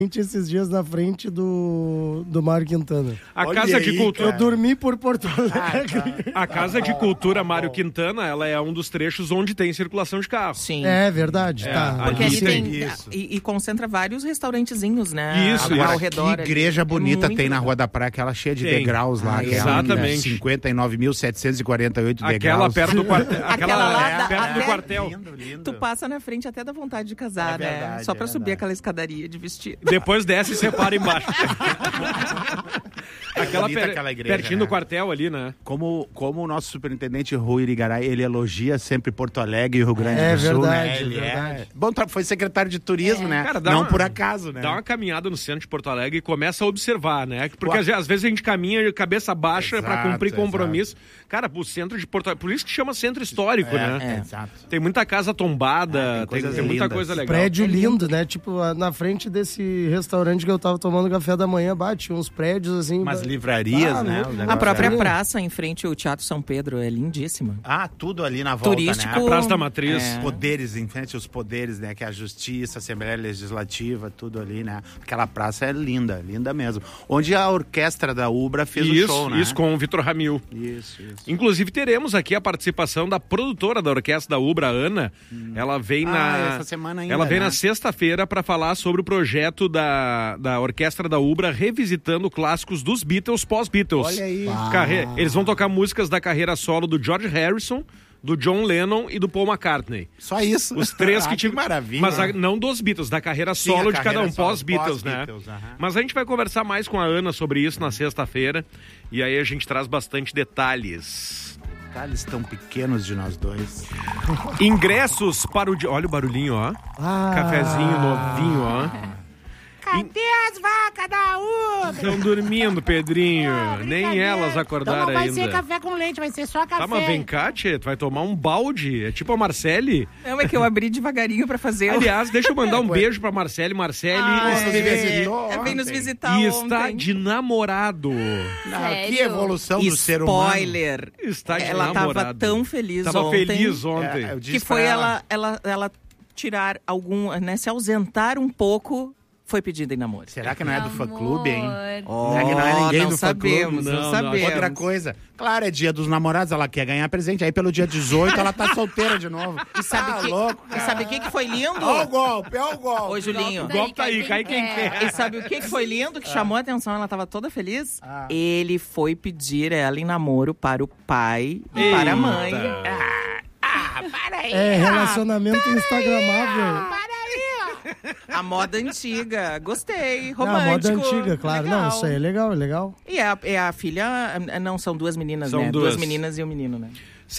esses dias na frente do Mário Quintana. A Casa de Cultura. Eu dormi por Porto Alegre. A Casa de Cultura Mário Quintana, ela é um dos trechos onde tem circulação de carro. Sim. É verdade, tá. Porque ali tem Isso. e concentra vários restaurantezinhos, né? Isso, ao isso. redor. Que igreja ali. bonita Muito tem na legal. Rua da Praia, aquela cheia de Tem. degraus lá. Exatamente. 59.748 Aquela degraus. perto do quartel. Aquela lá perto do até- quartel. Lindo. Tu passa na frente até dá vontade de casar, É né? verdade, Só pra é subir verdade. aquela escadaria de vestido. Depois desce e separa embaixo. Aquela bonita aquela igreja, pertinho né? do quartel ali, né? Como o nosso superintendente Rui Irigaray, ele elogia sempre Porto Alegre e o Rio Grande É do Sul, verdade, né? Ele é verdade. Bom, foi secretário de turismo, né? Cara, dá não uma- por acaso, né? Dá uma caminhada no centro de Porto Alegre e começa a observar, né? Porque às vezes a gente caminha de cabeça baixa pra Exato, cumprir compromisso. Cara, o centro de Porto Alegre, por isso que chama centro histórico, né? Exato. Tem muita casa tombada, tem coisas tem muita lindas. coisa legal. Prédio lindo, né? Tipo, na frente desse restaurante que eu tava tomando café da manhã, bate uns prédios assim. Umas livrarias, né? louco. Os A negócios própria ali. praça em frente ao Teatro São Pedro é lindíssima. Ah, tudo ali na volta, Turístico. né? A Praça da Matriz. Os poderes, em frente aos poderes, né? Que é a Justiça, a Assembleia Legislativa, tudo ali, né? Aquela praça é linda, linda mesmo. Onde a orquestra da Ubra fez o show, né? Isso, com o Vitor Ramil. Isso. Inclusive, teremos aqui a participação da produtora da orquestra da Ubra, Ana. Ela vem essa semana ainda, Ela vem né? na sexta-feira para falar sobre o projeto da orquestra da Ubra revisitando clássicos dos Beatles pós-Beatles. Olha aí. Eles vão tocar músicas da carreira solo do George Harrison, do John Lennon e do Paul McCartney. Só isso. Os três que que maravilha. Mas não dos Beatles, da carreira Sim, solo a de cada carreira um, solo, pós-Beatles, né? pós-Beatles, aham. Mas a gente vai conversar mais com a Ana sobre isso na sexta-feira. E aí a gente traz bastante detalhes. Detalhes tão pequenos de nós dois. Ingressos para o dia. Olha o barulhinho, ó. Cafezinho novinho, ó. Cadê as vacas da Ubra? Estão dormindo, Pedrinho. Nem Brincadeira. elas acordaram Então não vai ainda. ser café com leite, vai ser só café. Tá, mas vem cá, tchê. Tu vai tomar um balde. É tipo a Marcele. Não, é que eu abri devagarinho pra fazer. Aliás, deixa eu mandar um beijo pra Marcele. Marcele Vem nos visitar está ontem. de namorado. Que evolução do ser humano. Spoiler. Está de Ela namorado. tava tão feliz Tava ontem. feliz ontem. Eu disse Que foi pra ela tirar algum, né, se ausentar um pouco, foi pedida em namoro. Será que não é do fã-clube, hein? Oh, Será que não é ninguém não do sabemos, fã-clube? não sabemos. Outra coisa, claro, é dia dos namorados, ela quer ganhar presente. Aí pelo dia 18 ela tá solteira de novo. E sabe Tá que, louco, e sabe o que foi lindo? Ó o golpe, ó o golpe. Ô, Julinho. O golpe tá aí, cai quem quer. E sabe o que foi lindo, que chamou a atenção? Ela tava toda feliz. Ele foi pedir ela em namoro para o pai e para a mãe. Para aí. É relacionamento instagramável. A moda antiga. Gostei. Não, a moda Romântico. antiga, claro. Legal. Não, isso aí é legal, é legal. E é a filha... Não, são duas meninas, São né? duas. Duas meninas e um menino, né?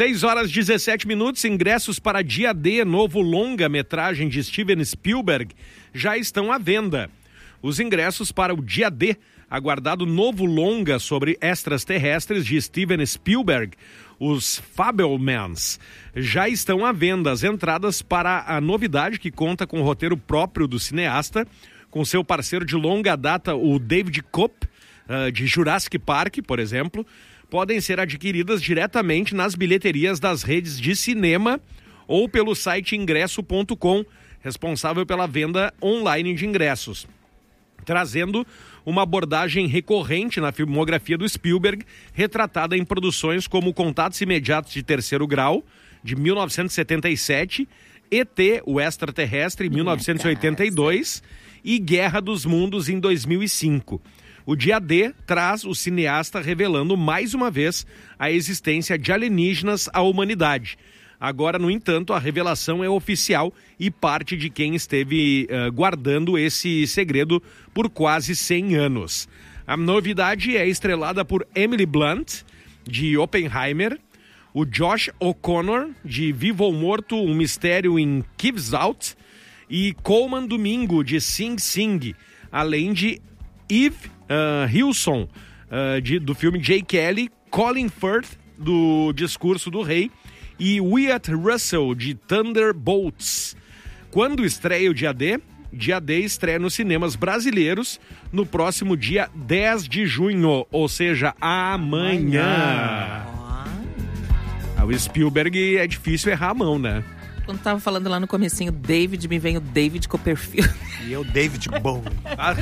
6h17, ingressos para Dia D, novo longa-metragem de Steven Spielberg, já estão à venda. Os ingressos para o Dia D, aguardado novo longa sobre extraterrestres de Steven Spielberg, os Fabelmans, já estão à venda. As entradas para a novidade, que conta com o roteiro próprio do cineasta, com seu parceiro de longa data, o David Koepp, de Jurassic Park, por exemplo, podem ser adquiridas diretamente nas bilheterias das redes de cinema ou pelo site ingresso.com, responsável pela venda online de ingressos, trazendo uma abordagem recorrente na filmografia do Spielberg, retratada em produções como Contatos Imediatos de Terceiro Grau, de 1977, E.T., o Extraterrestre, em 1982, e Guerra dos Mundos, em 2005. O Dia D traz o cineasta revelando mais uma vez a existência de alienígenas à humanidade. Agora, no entanto, a revelação é oficial e parte de quem esteve guardando esse segredo por quase 100 anos. A novidade é estrelada por Emily Blunt, de Oppenheimer, o Josh O'Connor, de Vivo ou Morto, um mistério em Knives Out, e Coleman Domingo, de Sing Sing, além de Eve Hilson, do filme J. Kelly, Colin Firth, do Discurso do Rei, e Wyatt Russell, de Thunderbolts. Quando estreia o Dia D? Dia D estreia nos cinemas brasileiros no próximo dia 10 de junho, ou seja, amanhã. O Spielberg é difícil errar a mão, né? quando tava falando lá no comecinho, David, me vem o David Copperfield. E eu, David Bowie.